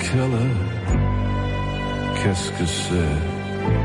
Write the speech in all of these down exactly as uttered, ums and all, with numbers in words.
killer, qu'est-ce que c'est?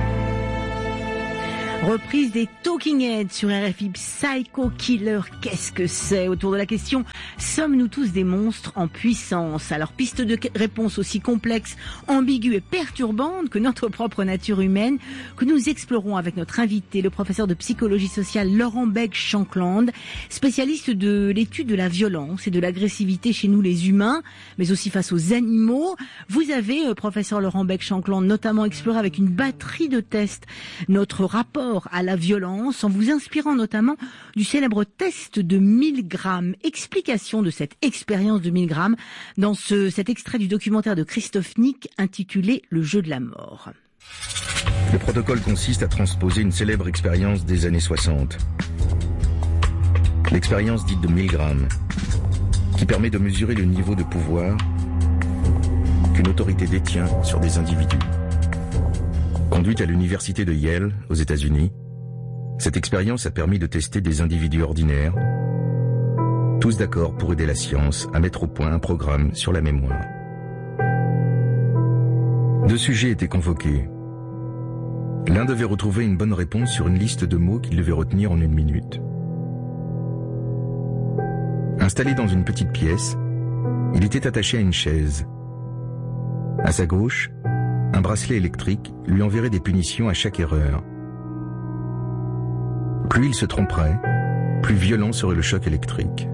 Reprise des Talking Heads sur R F I. Psycho Killer, qu'est-ce que c'est? Autour de la question, sommes-nous tous des monstres en puissance? Alors, piste de réponse aussi complexe, ambiguë et perturbante que notre propre nature humaine, que nous explorons avec notre invité, le professeur de psychologie sociale Laurent Begg-Shankland, spécialiste de l'étude de la violence et de l'agressivité chez nous les humains, mais aussi face aux animaux. Vous avez, euh, professeur Laurent Begg-Shankland, notamment exploré avec une batterie de tests notre rapport à la violence, en vous inspirant notamment du célèbre test de Milgram. Explication de cette expérience de Milgram dans ce, cet extrait du documentaire de Christophe Nick intitulé « Le jeu de la mort ». Le protocole consiste à transposer une célèbre expérience des années soixante. L'expérience dite de Milgram, qui permet de mesurer le niveau de pouvoir qu'une autorité détient sur des individus. Conduite à l'université de Yale, aux États-Unis, cette expérience a permis de tester des individus ordinaires, tous d'accord pour aider la science à mettre au point un programme sur la mémoire. Deux sujets étaient convoqués. L'un devait retrouver une bonne réponse sur une liste de mots qu'il devait retenir en une minute. Installé dans une petite pièce, il était attaché à une chaise. À sa gauche, un bracelet électrique lui enverrait des punitions à chaque erreur. Plus il se tromperait, plus violent serait le choc électrique.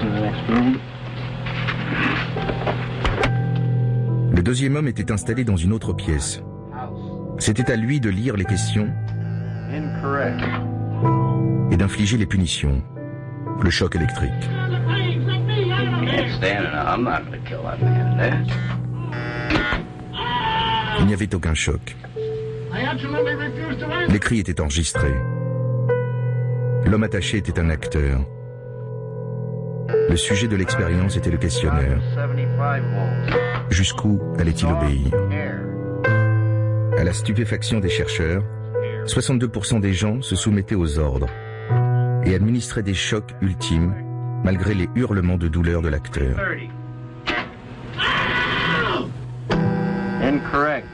Le deuxième homme était installé dans une autre pièce. C'était à lui de lire les questions et d'infliger les punitions, le choc électrique. Il n'y avait aucun choc. Les cris étaient enregistrés. L'homme attaché était un acteur. Le sujet de l'expérience était le questionnaire. Jusqu'où allait-il obéir? À la stupéfaction des chercheurs, soixante-deux pour cent des gens se soumettaient aux ordres et administraient des chocs ultimes malgré les hurlements de douleur de l'acteur. Incorrect.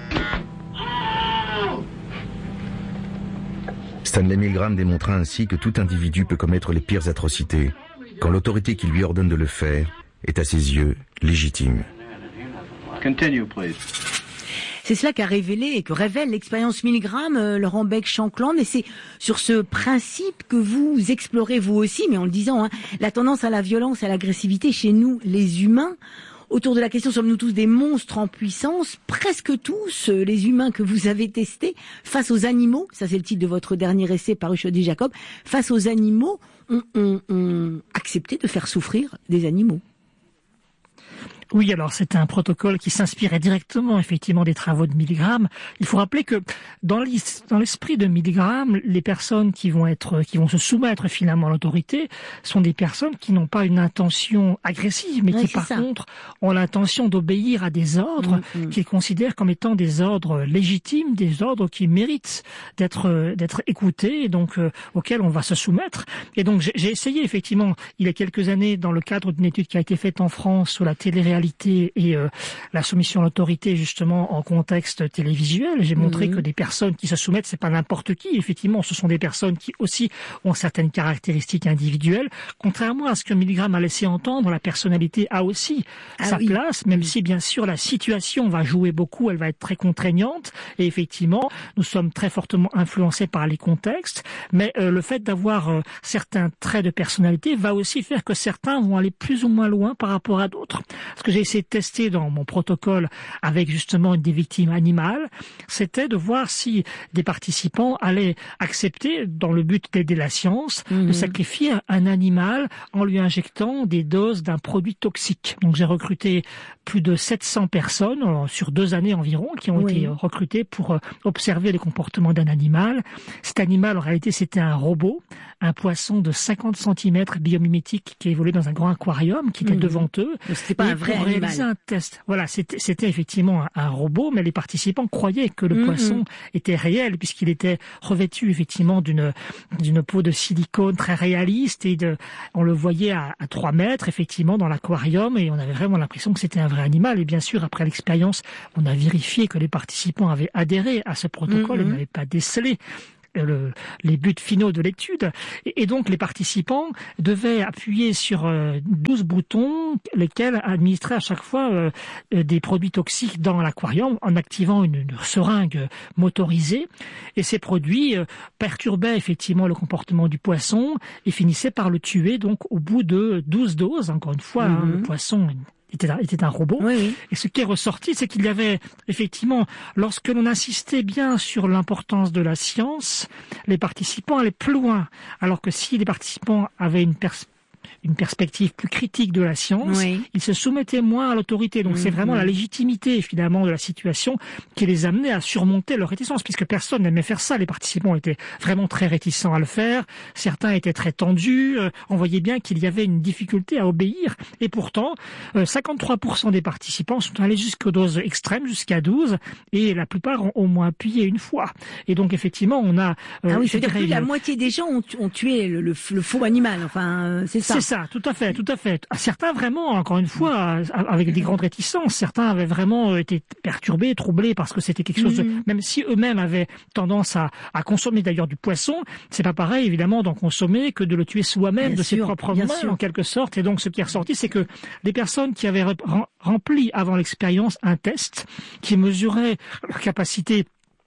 Stanley Milgram démontra ainsi que tout individu peut commettre les pires atrocités quand l'autorité qui lui ordonne de le faire est à ses yeux légitime. Continue, please. C'est cela qu'a révélé et que révèle l'expérience Milgram, euh, Laurent Begg-Shankland, et c'est sur ce principe que vous explorez vous aussi, mais en le disant, hein, la tendance à la violence et à l'agressivité chez nous, les humains. Autour de la question, sommes-nous tous des monstres en puissance? Presque tous, euh, les humains que vous avez testés, face aux animaux, ça c'est le titre de votre dernier essai paru chez Odile Jacob, face aux animaux, ont on, on accepté de faire souffrir des animaux. Oui, alors c'est un protocole qui s'inspirait directement effectivement des travaux de Milgram. Il faut rappeler que dans l'esprit de Milgram, les personnes qui vont être, qui vont se soumettre finalement à l'autorité sont des personnes qui n'ont pas une intention agressive, mais ouais, qui par ça. contre ont l'intention d'obéir à des ordres mmh, mmh. qu'ils considèrent comme étant des ordres légitimes, des ordres qui méritent d'être d'être écoutés et donc euh, auxquels on va se soumettre. Et donc j'ai essayé effectivement il y a quelques années dans le cadre d'une étude qui a été faite en France sur la télé-réalité et euh, la soumission à l'autorité justement en contexte télévisuel. J'ai montré mmh. que des personnes qui se soumettent, c'est pas n'importe qui. Effectivement, ce sont des personnes qui aussi ont certaines caractéristiques individuelles. Contrairement à ce que Milgram a laissé entendre, la personnalité a aussi ah sa oui. place, même si bien sûr la situation va jouer beaucoup, elle va être très contraignante. Et effectivement, nous sommes très fortement influencés par les contextes. Mais euh, le fait d'avoir euh, certains traits de personnalité va aussi faire que certains vont aller plus ou moins loin par rapport à d'autres. Parce que j'ai essayé de tester dans mon protocole avec justement des victimes animales, c'était de voir si des participants allaient accepter, dans le but d'aider la science, mmh. de sacrifier un animal en lui injectant des doses d'un produit toxique. Donc j'ai recruté plus de sept cents personnes euh, sur deux années environ qui ont oui. été recrutées pour euh, observer les comportements d'un animal. Cet animal, en réalité, c'était un robot, un poisson de cinquante centimètres biomimétique qui évoluait dans un grand aquarium qui était mmh. devant eux. Donc c'était pas et un vrai pour animal. réaliser un test. Voilà, c'était, c'était effectivement un, un robot, mais les participants croyaient que le mmh. poisson était réel puisqu'il était revêtu effectivement d'une d'une peau de silicone très réaliste et de, on le voyait à, à trois mètres effectivement dans l'aquarium et on avait vraiment l'impression que c'était un vrai animal. Et bien sûr, après l'expérience, on a vérifié que les participants avaient adhéré à ce protocole mmh. et n'avaient pas décelé Le, les buts finaux de l'étude. Et, et donc, les participants devaient appuyer sur euh, douze boutons, lesquels administraient à chaque fois euh, des produits toxiques dans l'aquarium en activant une, une seringue motorisée. Et ces produits euh, perturbaient effectivement le comportement du poisson et finissaient par le tuer, donc au bout de douze doses. Encore une fois, mmh. hein, le poisson était un, était un robot. Oui, oui. Et ce qui est ressorti, c'est qu'il y avait effectivement, lorsque l'on insistait bien sur l'importance de la science, les participants allaient plus loin. Alors que si les participants avaient une perspective une perspective plus critique de la science, oui. ils se soumettaient moins à l'autorité. Donc mmh, c'est vraiment mmh. la légitimité finalement de la situation qui les amenait à surmonter leur réticence, puisque personne n'aimait faire ça. Les participants étaient vraiment très réticents à le faire. Certains étaient très tendus. On voyait bien qu'il y avait une difficulté à obéir. Et pourtant, cinquante-trois pour cent des participants sont allés jusqu'aux doses extrêmes, jusqu'à douze, et la plupart ont au moins appuyé une fois. Et donc effectivement, on a... Euh, ah oui, c'est-à-dire plus de la moitié des gens ont, ont tué le, le, le faux animal. Enfin, euh, c'est ça. C'est ça, tout à fait, tout à fait. Certains vraiment, encore une fois, avec des grandes réticences, certains avaient vraiment été perturbés, troublés parce que c'était quelque chose, de, mmh. même si eux-mêmes avaient tendance à, à consommer d'ailleurs du poisson, c'est pas pareil évidemment d'en consommer que de le tuer soi-même bien de sûr, ses propres mains sûr. En quelque sorte. Et donc ce qui est ressorti, c'est que les personnes qui avaient rempli avant l'expérience un test qui mesurait leur capacité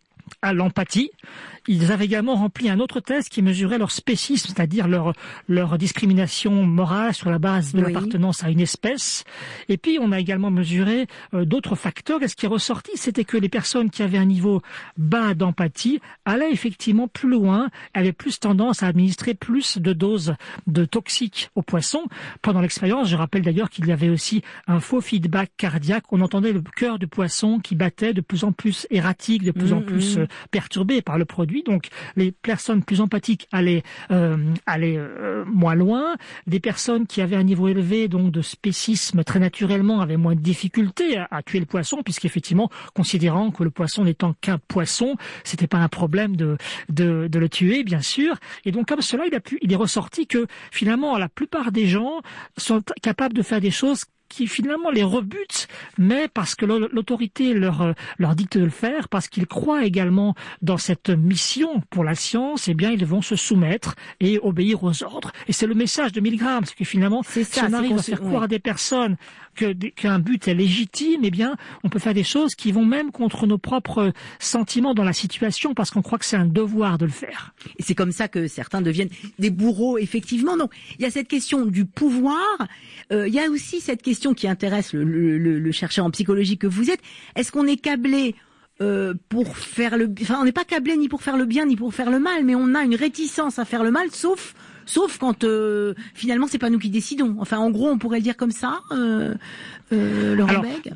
à l'empathie, ils avaient également rempli un autre test qui mesurait leur spécisme, c'est-à-dire leur leur discrimination morale sur la base de oui. l'appartenance à une espèce. Et puis, on a également mesuré euh, d'autres facteurs. Et ce qui est ressorti, c'était que les personnes qui avaient un niveau bas d'empathie allaient effectivement plus loin, avaient plus tendance à administrer plus de doses de toxiques aux poissons. Pendant l'expérience, je rappelle d'ailleurs qu'il y avait aussi un faux feedback cardiaque. On entendait le cœur du poisson qui battait de plus en plus erratique, de plus mmh, en plus euh, perturbé par le produit. Donc, les personnes plus empathiques allaient, euh, allaient euh, moins loin. Des personnes qui avaient un niveau élevé donc de spécisme très naturellement avaient moins de difficultés à, à tuer le poisson, puisqu'effectivement, considérant que le poisson n'étant qu'un poisson, c'était pas un problème de, de, de le tuer, bien sûr. Et donc, comme cela, il a pu, il est ressorti que finalement, la plupart des gens sont capables de faire des choses qui finalement les rebutent, mais parce que l'autorité leur leur dicte de le faire, parce qu'ils croient également dans cette mission pour la science, eh bien ils vont se soumettre et obéir aux ordres. Et c'est le message de Milgram, c'est que finalement, c'est ça, si on arrive à faire croire à des personnes que qu'un but est légitime, eh bien on peut faire des choses qui vont même contre nos propres sentiments dans la situation, parce qu'on croit que c'est un devoir de le faire. Et c'est comme ça que certains deviennent des bourreaux, effectivement. Donc il y a cette question du pouvoir, euh, il y a aussi cette question qui intéresse le, le, le, le chercheur en psychologie que vous êtes. Est-ce qu'on est câblé euh, pour faire le, enfin on n'est pas câblé ni pour faire le bien ni pour faire le mal, mais on a une réticence à faire le mal, sauf sauf quand euh, finalement c'est pas nous qui décidons. Enfin en gros on pourrait le dire comme ça. Euh, euh, Laurent Bègue.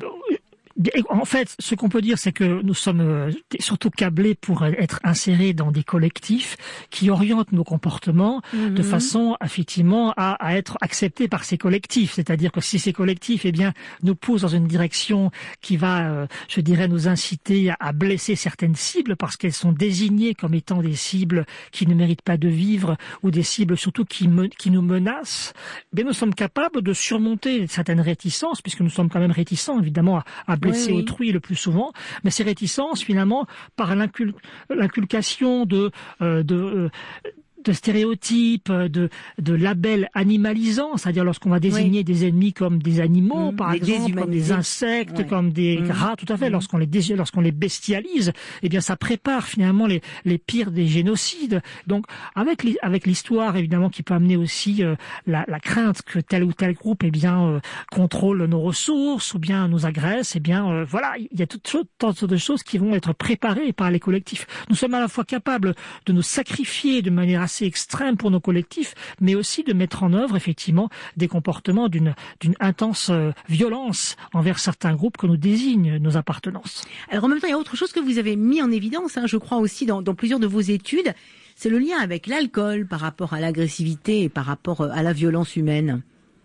En fait, ce qu'on peut dire, c'est que nous sommes surtout câblés pour être insérés dans des collectifs qui orientent nos comportements mmh. de façon, effectivement, à, à être acceptés par ces collectifs. C'est-à-dire que si ces collectifs, eh bien, nous poussent dans une direction qui va, euh, je dirais, nous inciter à, à blesser certaines cibles parce qu'elles sont désignées comme étant des cibles qui ne méritent pas de vivre ou des cibles surtout qui, me, qui nous menacent, eh bien, nous sommes capables de surmonter certaines réticences, puisque nous sommes quand même réticents, évidemment, à, à blesser c'est oui. autrui le plus souvent, mais ces réticences finalement par l'incul- l'inculcation de euh, de euh, de stéréotypes, de, de labels animalisants, c'est-à-dire lorsqu'on va désigner oui. des ennemis comme des animaux, mmh, par exemple, comme des insectes, ouais. comme des mmh. rats, tout à fait, mmh. lorsqu'on les dé- lorsqu'on les bestialise, eh bien, ça prépare finalement les, les pires des génocides. Donc, avec, li- avec l'histoire, évidemment, qui peut amener aussi euh, la, la crainte que tel ou tel groupe, eh bien, euh, contrôle nos ressources ou bien nous agresse, eh bien, euh, voilà, il y a toutes sortes de choses qui vont être préparées par les collectifs. Nous sommes à la fois capables de nous sacrifier de manière assez extrême pour nos collectifs, mais aussi de mettre en œuvre effectivement des comportements d'une d'une intense euh, violence envers certains groupes que nous désignent nos appartenances. Alors en même temps, il y a autre chose que vous avez mis en évidence, hein, je crois aussi dans, dans plusieurs de vos études, c'est le lien avec l'alcool par rapport à l'agressivité et par rapport à la violence humaine.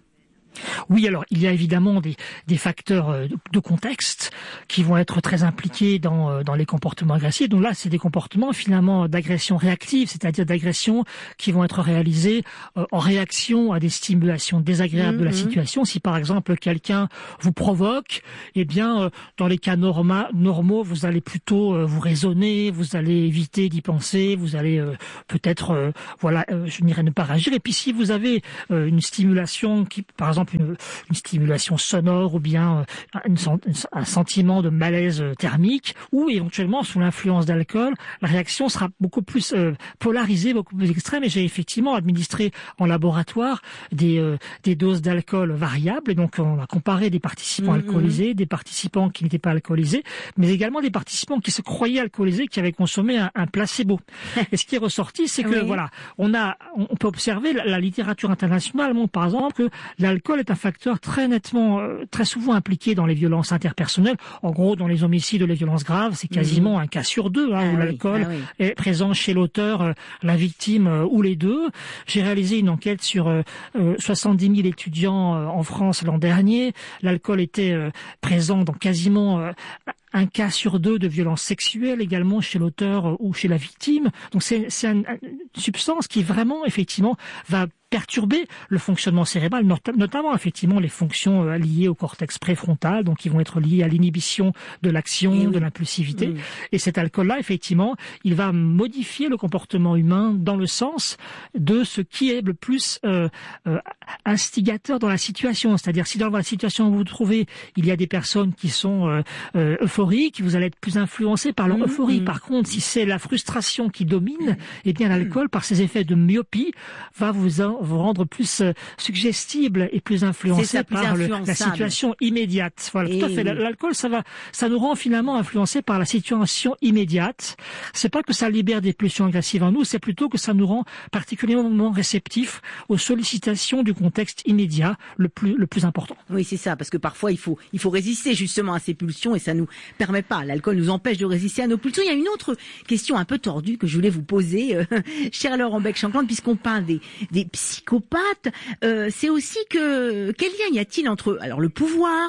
Oui, alors il y a évidemment des, des facteurs de contexte qui vont être très impliqués dans, dans les comportements agressifs. Donc là, c'est des comportements finalement d'agression réactive, c'est-à-dire d'agression qui vont être réalisés euh, en réaction à des stimulations désagréables mmh, de la mmh. situation. Si par exemple quelqu'un vous provoque, eh bien euh, dans les cas norma, normaux, vous allez plutôt euh, vous raisonner, vous allez éviter d'y penser, vous allez euh, peut-être, euh, voilà, euh, je dirais ne pas réagir. Et puis si vous avez euh, une stimulation qui, par exemple, Une, une stimulation sonore ou bien une, un sentiment de malaise thermique ou éventuellement sous l'influence d'alcool, la réaction sera beaucoup plus euh, polarisée, beaucoup plus extrême. Et j'ai effectivement administré en laboratoire des, euh, des doses d'alcool variables. Et donc on a comparé des participants mmh, alcoolisés, mmh. des participants qui n'étaient pas alcoolisés, mais également des participants qui se croyaient alcoolisés, qui avaient consommé un, un placebo. Et ce qui est ressorti, c'est que oui. voilà, on a, on peut observer la, la littérature internationale montre par exemple que l'alcool est un facteur très nettement, euh, très souvent impliqué dans les violences interpersonnelles. En gros, dans les homicides ou les violences graves, c'est quasiment mmh. un cas sur deux hein, ah où oui, l'alcool ah oui. est présent chez l'auteur, euh, la victime euh, ou les deux. J'ai réalisé une enquête sur euh, euh, soixante-dix mille étudiants euh, en France l'an dernier. L'alcool était euh, présent dans quasiment euh, un cas sur deux de violence sexuelle également chez l'auteur ou chez la victime. Donc c'est, c'est un, une substance qui vraiment, effectivement, va perturber le fonctionnement cérébral, notamment effectivement les fonctions liées au cortex préfrontal, donc qui vont être liées à l'inhibition de l'action, oui. de l'impulsivité. Oui. Et cet alcool-là, effectivement, il va modifier le comportement humain dans le sens de ce qui est le plus euh, euh, instigateur dans la situation. C'est-à-dire, si dans la situation où vous vous trouvez, il y a des personnes qui sont euh, euh, euphoriques, vous allez être plus influencé par leur mmh, euphorie. Mmh. Par contre, si c'est la frustration qui domine, eh bien l'alcool, par ses effets de myopie, va vous en vous rendre plus euh, suggestible et plus influencé ça, plus par le, la situation immédiate. Voilà, et tout à fait. Oui. L'alcool, ça va, ça nous rend finalement influencé par la situation immédiate. C'est pas que ça libère des pulsions agressives en nous, c'est plutôt que ça nous rend particulièrement réceptifs aux sollicitations du contexte immédiat le plus, le plus important. Oui, c'est ça, parce que parfois il faut, il faut résister justement à ces pulsions et ça nous permet pas. L'alcool nous empêche de résister à nos pulsions. Il y a une autre question un peu tordue que je voulais vous poser, euh, cher Laurent Bec-Chancan, puisqu'on parle des, des psychopathes, euh, c'est aussi que quel lien y a-t-il entre alors le pouvoir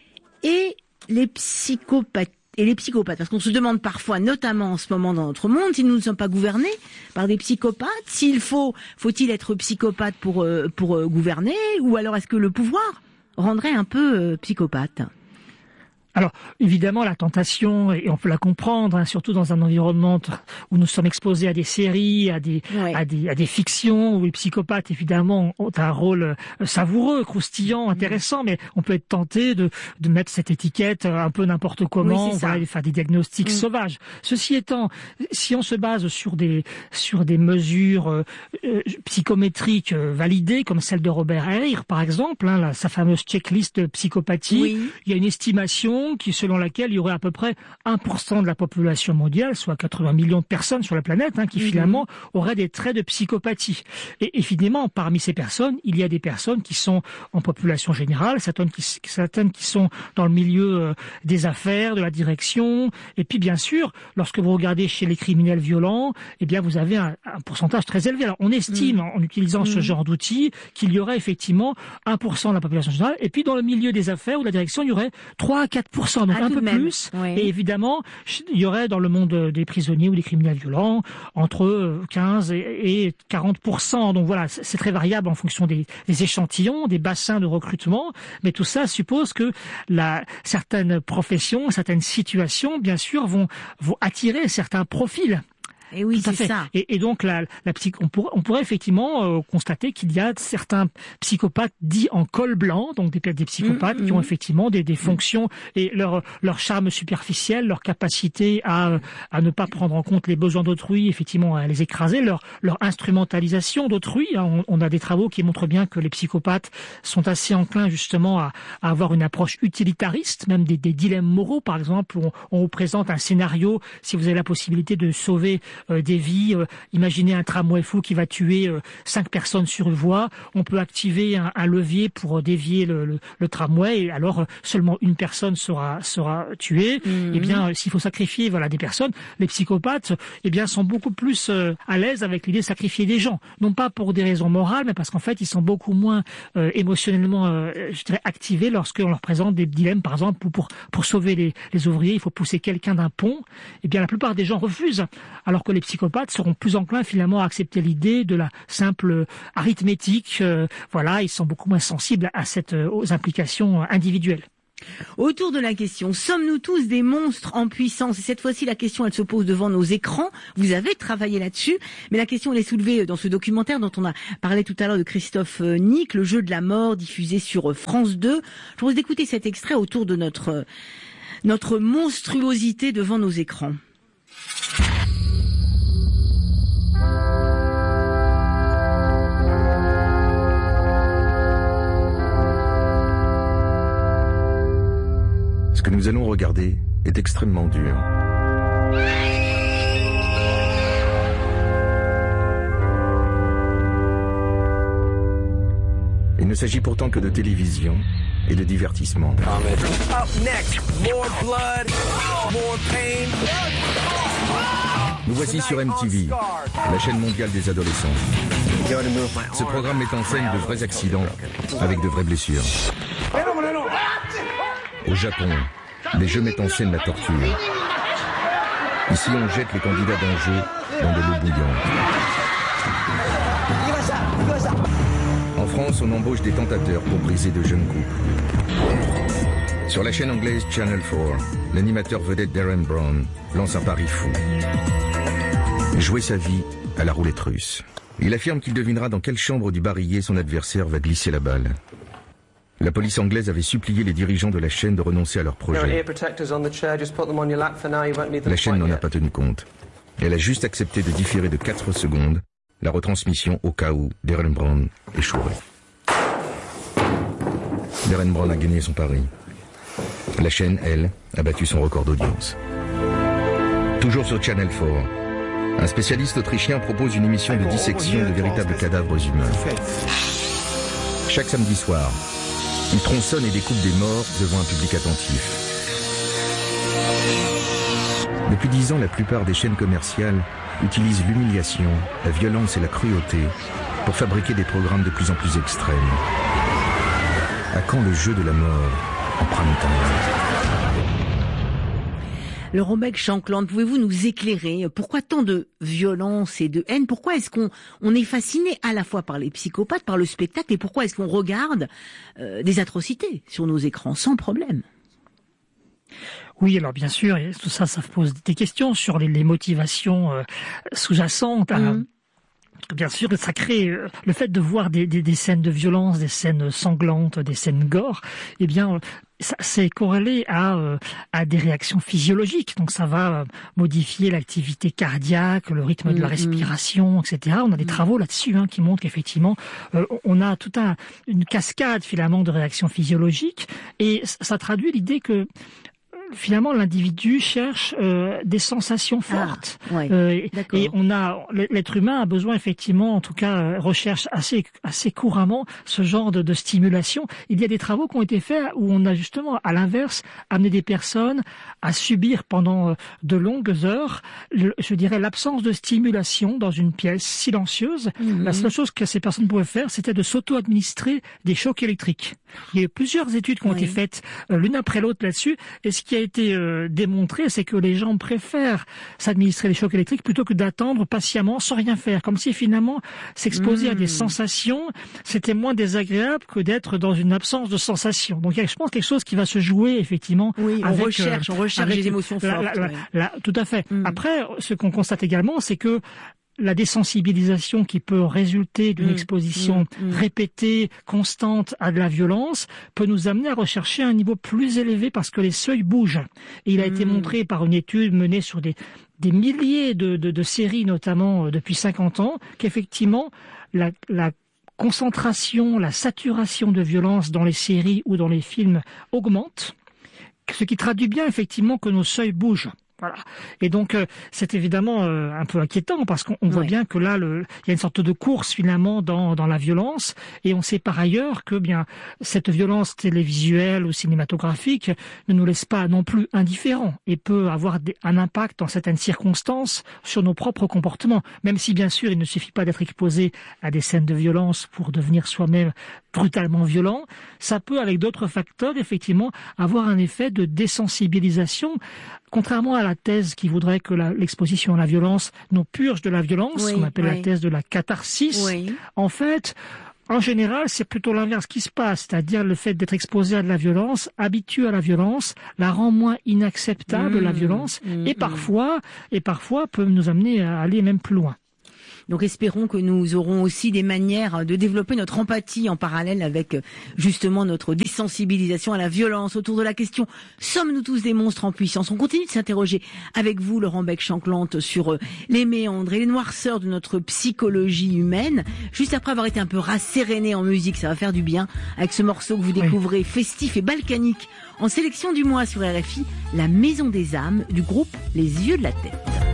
et les psychopathes et les psychopathes, parce qu'on se demande parfois, notamment en ce moment dans notre monde, si nous ne sommes pas gouvernés par des psychopathes, s'il faut, faut-il être psychopathe pour euh, pour euh, gouverner, ou alors est-ce que le pouvoir rendrait un peu euh, psychopathe? Alors, évidemment, la tentation, et on peut la comprendre, hein, surtout dans un environnement où nous sommes exposés à des séries, à des, ouais. à des, à des fictions, où les psychopathes, évidemment, ont un rôle savoureux, croustillant, intéressant, mmh. mais on peut être tenté de, de mettre cette étiquette un peu n'importe comment, oui, voilà, de faire des diagnostics mmh. sauvages. Ceci étant, si on se base sur des, sur des mesures euh, psychométriques euh, validées, comme celle de Robert Hare, par exemple, hein, la, sa fameuse checklist de psychopathie, oui. il y a une estimation qui, selon laquelle il y aurait à peu près un pour cent de la population mondiale, soit quatre-vingts millions de personnes sur la planète, hein, qui mmh. finalement auraient des traits de psychopathie. Et évidemment, parmi ces personnes, il y a des personnes qui sont en population générale, certaines qui, certaines qui sont dans le milieu euh, des affaires, de la direction, et puis bien sûr, lorsque vous regardez chez les criminels violents, eh bien vous avez un, un pourcentage très élevé. Alors on estime, mmh. en utilisant mmh. ce genre d'outils, qu'il y aurait effectivement un pour cent de la population générale, et puis dans le milieu des affaires ou de la direction, il y aurait trois à quatre pour cent, donc ah, un peu même. plus. Oui. Et évidemment, il y aurait dans le monde des prisonniers ou des criminels violents entre quinze et quarante pour cent. Donc voilà, c'est très variable en fonction des, des échantillons, des bassins de recrutement. Mais tout ça suppose que la, certaines professions, certaines situations, bien sûr, vont, vont attirer certains profils. Et oui, c'est ça. Et, et donc, la, la psy, on, pour, on pourrait effectivement euh, constater qu'il y a certains psychopathes dits en col blanc, donc des, des psychopathes mmh, qui mmh. ont effectivement des, des fonctions et leur, leur charme superficiel, leur capacité à, à ne pas prendre en compte les besoins d'autrui, effectivement à les écraser, leur, leur instrumentalisation d'autrui. On, on a des travaux qui montrent bien que les psychopathes sont assez enclins justement à, à avoir une approche utilitariste, même des, des dilemmes moraux, par exemple, où on, on vous présente un scénario, si vous avez la possibilité de sauver euh, des vies. Euh, imaginez un tramway fou qui va tuer euh, cinq personnes sur une voie. On peut activer un, un levier pour dévier le, le, le tramway, et alors euh, seulement une personne sera sera tuée. Mmh. Eh bien, euh, s'il faut sacrifier voilà des personnes, les psychopathes, eh bien, sont beaucoup plus euh, à l'aise avec l'idée de sacrifier des gens, non pas pour des raisons morales, mais parce qu'en fait, ils sont beaucoup moins euh, émotionnellement, euh, je dirais, activés lorsqu'on leur présente des dilemmes, par exemple, pour pour, pour sauver les, les ouvriers, il faut pousser quelqu'un d'un pont. Eh bien, la plupart des gens refusent, alors que les psychopathes seront plus enclins finalement à accepter l'idée de la simple arithmétique. Euh, voilà, ils sont beaucoup moins sensibles à cette euh, aux implications individuelles. Autour de la question, sommes-nous tous des monstres en puissance? Et cette fois-ci, la question, elle se pose devant nos écrans. Vous avez travaillé là-dessus, mais la question, elle est soulevée dans ce documentaire dont on a parlé tout à l'heure de Christophe Nick, Le jeu de la mort, diffusé sur France deux. Je vous propose d'écouter cet extrait autour de notre, notre monstruosité devant nos écrans. Ce que nous allons regarder est extrêmement dur. Il ne s'agit pourtant que de télévision et de divertissement. Nous voici sur M T V, la chaîne mondiale des adolescents. Ce programme met en scène de vrais accidents avec de vraies blessures. Au Japon, les jeux mettent en scène la torture. Ici, on jette les candidats d'un jeu dans de l'eau bouillante. En France, on embauche des tentateurs pour briser de jeunes couples. Sur la chaîne anglaise Channel four, l'animateur vedette Darren Brown lance un pari fou. Jouer sa vie à la roulette russe. Il affirme qu'il devinera dans quelle chambre du barillet son adversaire va glisser la balle. La police anglaise avait supplié les dirigeants de la chaîne de renoncer à leur projet. La chaîne n'en a pas tenu compte. Elle a juste accepté de différer de quatre secondes la retransmission au cas où Darren Brown échouerait. Darren Brown a gagné son pari. La chaîne, elle, a battu son record d'audience. Toujours sur Channel four, un spécialiste autrichien propose une émission de dissection de véritables cadavres humains. Chaque samedi soir, il tronçonne et découpe des morts devant un public attentif. Depuis dix ans, la plupart des chaînes commerciales utilisent l'humiliation, la violence et la cruauté pour fabriquer des programmes de plus en plus extrêmes. À quand le jeu de la mort en prime time? Laurent Bec-Shankland, pouvez-vous nous éclairer? Pourquoi tant de violence et de haine? Pourquoi est-ce qu'on on est fasciné à la fois par les psychopathes, par le spectacle, et pourquoi est-ce qu'on regarde euh, des atrocités sur nos écrans sans problème? Oui, alors bien sûr, et tout ça, ça pose des questions sur les, les motivations euh, sous-jacentes à... Mmh. Bien sûr, ça crée euh, le fait de voir des, des, des scènes de violence, des scènes sanglantes, des scènes gore. Eh bien, ça, c'est corrélé à, euh, à des réactions physiologiques. Donc, ça va euh, modifier l'activité cardiaque, le rythme mmh, de la respiration, et cetera. On a des mmh. travaux là-dessus hein, qui montrent qu'effectivement, euh, on a toute un, une cascade finalement de réactions physiologiques, et ça traduit l'idée que finalement, l'individu cherche euh, des sensations fortes. Ah, ouais, euh, et on a, l'être humain a besoin effectivement, en tout cas, euh, recherche assez assez couramment ce genre de, de stimulation. Il y a des travaux qui ont été faits où on a justement, à l'inverse, amené des personnes à subir pendant euh, de longues heures, le, je dirais, l'absence de stimulation dans une pièce silencieuse. Mm-hmm. La seule chose que ces personnes pouvaient faire, c'était de s'auto-administrer des chocs électriques. Il y a eu plusieurs études qui ont oui. été faites euh, l'une après l'autre là-dessus, et ce qui a été euh, démontré, c'est que les gens préfèrent s'administrer des chocs électriques plutôt que d'attendre patiemment sans rien faire, comme si finalement s'exposer mmh. à des sensations, c'était moins désagréable que d'être dans une absence de sensations. Donc il y a, je pense, quelque chose qui va se jouer effectivement. Oui, on avec, recherche, euh, on recherche des émotions la, fortes. La, la, oui. la, tout à fait. Mmh. Après, ce qu'on constate également, c'est que la désensibilisation qui peut résulter d'une mmh, exposition mmh, mmh. répétée, constante à de la violence, peut nous amener à rechercher un niveau plus élevé parce que les seuils bougent. Et il a mmh. été montré par une étude menée sur des, des milliers de, de, de séries, notamment euh, depuis cinquante ans, qu'effectivement, la, la concentration, la saturation de violence dans les séries ou dans les films augmente, ce qui traduit bien effectivement que nos seuils bougent. Voilà. Et donc euh, c'est évidemment euh, un peu inquiétant parce qu'on on voit ouais. bien que là, le, il y a une sorte de course finalement dans, dans la violence. Et on sait par ailleurs que bien cette violence télévisuelle ou cinématographique ne nous laisse pas non plus indifférents et peut avoir des, un impact dans certaines circonstances sur nos propres comportements. Même si bien sûr il ne suffit pas d'être exposé à des scènes de violence pour devenir soi-même brutalement violent, ça peut avec d'autres facteurs effectivement avoir un effet de désensibilisation. Contrairement à la thèse qui voudrait que la, l'exposition à la violence nous purge de la violence, oui, qu'on appelle oui. la thèse de la catharsis, Oui. en fait, en général, c'est plutôt l'inverse qui se passe, c'est-à-dire le fait d'être exposé à de la violence, habitué à la violence, la rend moins inacceptable, mmh, la violence, mmh, et parfois, et parfois peut nous amener à aller même plus loin. Donc espérons que nous aurons aussi des manières de développer notre empathie en parallèle avec justement notre désensibilisation à la violence. Autour de la question « Sommes-nous tous des monstres en puissance ?» On continue de s'interroger avec vous, Laurent Bec-Chanclante, sur les méandres et les noirceurs de notre psychologie humaine. Juste après avoir été un peu rasséréné en musique, ça va faire du bien, avec ce morceau que vous découvrez, oui. festif et balkanique, en sélection du mois sur R F I, La Maison des âmes du groupe Les Yeux de la Tête.